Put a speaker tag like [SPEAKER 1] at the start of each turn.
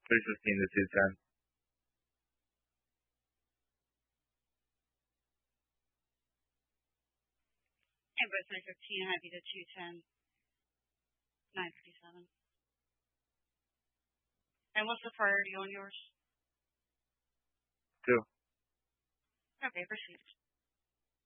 [SPEAKER 1] 315 to 210.
[SPEAKER 2] And both 315 happy to 210, 957. And what's the priority on yours?
[SPEAKER 1] 2.
[SPEAKER 2] Okay, proceed.